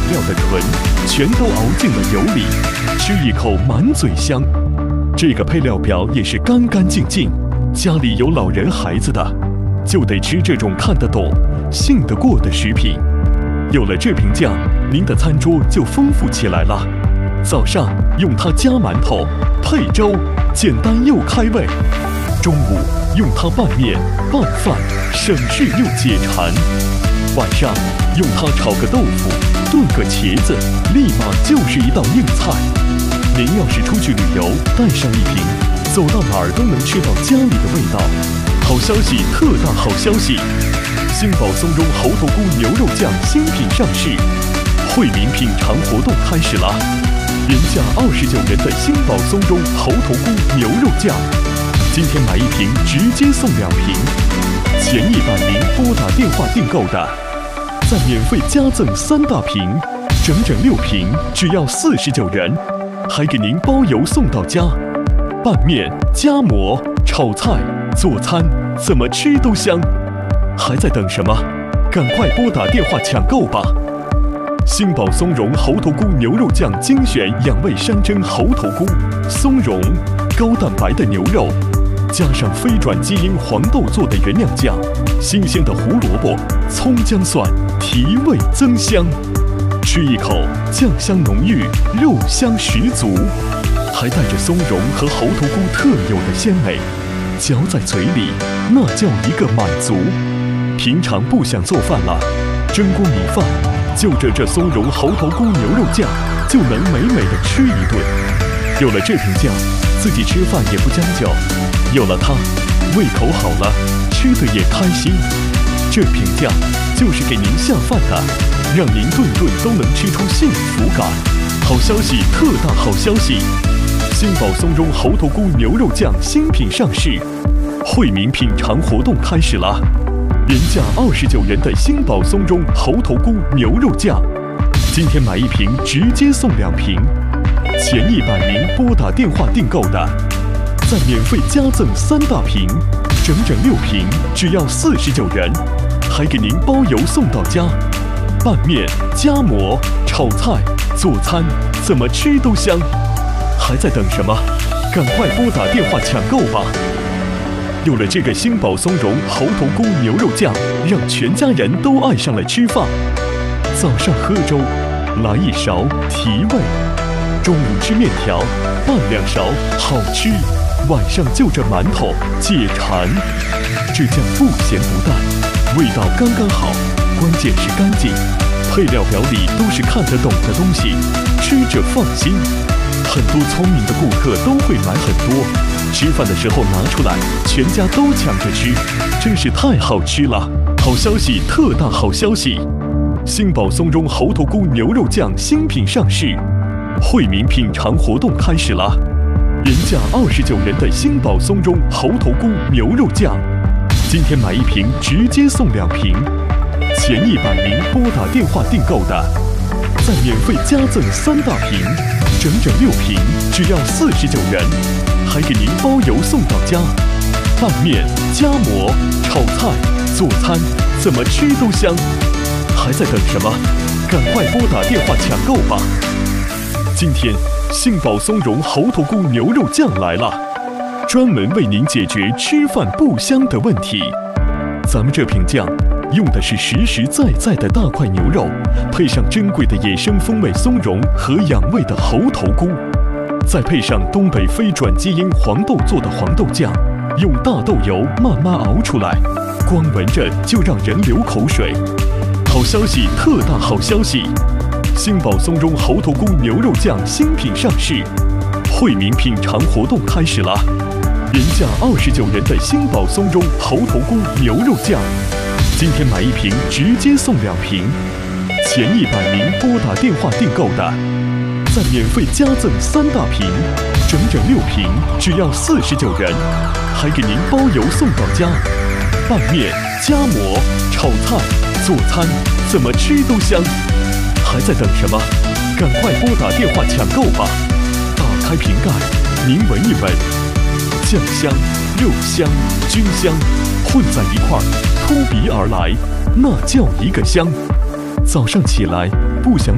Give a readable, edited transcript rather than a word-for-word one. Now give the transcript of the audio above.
料的纯，全都熬进了油里，吃一口满嘴香。这个配料表也是干干净净，家里有老人孩子的，就得吃这种看得懂、信得过的食品。有了这瓶酱，您的餐桌就丰富起来了。早上用它夹馒头、配粥，简单又开胃；中午用它拌面、拌饭，省事又解馋；晚上用它炒个豆腐、炖个茄子，立马就是一道硬菜。您要是出去旅游，带上一瓶，走到哪儿都能吃到家里的味道。好消息，特大好消息！星宝松茸猴头菇牛肉酱新品上市，惠民品尝活动开始了。原价29元的星宝松茸猴头菇牛肉酱，今天买一瓶直接送2瓶，前100名拨打电话订购的，再免费加赠3大瓶，整整6瓶，只要49元。还给您包邮送到家，拌面、夹馍、炒菜、做餐，怎么吃都香。还在等什么？赶快拨打电话抢购吧！星宝松茸猴头菇牛肉酱精选养胃山珍猴头菇、松茸，高蛋白的牛肉，加上非转基因黄豆做的原料酱，新鲜的胡萝卜、葱姜蒜，提味增香。吃一口，酱香浓郁，肉香十足，还带着松茸和猴头菇特有的鲜美，嚼在嘴里，那叫一个满足。平常不想做饭了，蒸锅米饭，就着这松茸猴头菇牛肉酱，就能美美的吃一顿。有了这瓶酱，自己吃饭也不将就，有了它，胃口好了，吃得也开心。这瓶酱就是给您下饭的，让您顿顿都能吃出幸福感。好消息，特大好消息！星宝松茸猴头菇牛肉酱新品上市，惠民品尝活动开始了。原价29元的星宝松茸猴头菇牛肉酱，今天买一瓶直接送2瓶，前100名拨打电话订购的，再免费加赠3大瓶，整整6瓶，只要49元。还给您包邮送到家，拌面、夹馍、炒菜、做餐，怎么吃都香。还在等什么？赶快拨打电话抢购吧！有了这个星宝松茸猴头菇牛肉酱，让全家人都爱上了吃饭。早上喝粥，来1勺提味；中午吃面条，拌2勺好吃；晚上就着馒头解馋。这酱不咸不淡，味道刚刚好，关键是干净。配料表里都是看得懂的东西，吃着放心。很多聪明的顾客都会买很多，吃饭的时候拿出来，全家都抢着吃，真是太好吃了。好消息，特大好消息！星宝松茸猴头菇牛肉酱新品上市，惠民品尝活动开始了。原价29元的星宝松茸猴头菇牛肉酱，今天买一瓶直接送2瓶，前100名拨打电话订购的，再免费加赠3大瓶，整整6瓶，只要49元。还给您包邮送到家，拌面、夹馍、炒菜、做餐，怎么吃都香。还在等什么？赶快拨打电话抢购吧！今天星宝松茸猴头菇牛肉酱来了，专门为您解决吃饭不香的问题。咱们这瓶酱用的是实实在在的大块牛肉，配上珍贵的野生风味松茸和养胃的猴头菇，再配上东北非转基因黄豆做的黄豆酱，用大豆油慢慢熬出来，光闻着就让人流口水。好消息，特大好消息！星宝松茸猴头菇牛肉酱新品上市，惠民品尝活动开始了。原价29元的星宝松茸猴头菇牛肉酱，今天买一瓶直接送2瓶，前100名拨打电话订购的，再免费加赠3大瓶，整整6瓶，只要49元。还给您包邮送到家，拌面、夹馍、炒菜、做餐，怎么吃都香。还在等什么？赶快拨打电话抢购吧！打开瓶盖，您闻一闻，酱香、肉香、菌香混在一块儿，扑鼻而来，那叫一个香。早上起来不想